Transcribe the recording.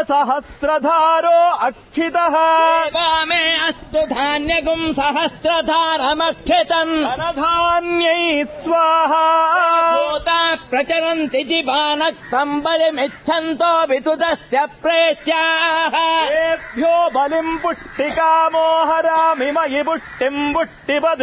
सहस्रधारो अक्षितः वामे अस्तु धान्यगुं सहस्रधारमक्षितम् धनधान्यै स्वाहा भूता प्रचरन्ति जिबानः सम्बलिमिच्छन्तो विदुदस्य प्रेत्याः तेभ्यो बलिम् पुष्टिकामो हरामि मयि पुष्टिम् पुष्टिपदे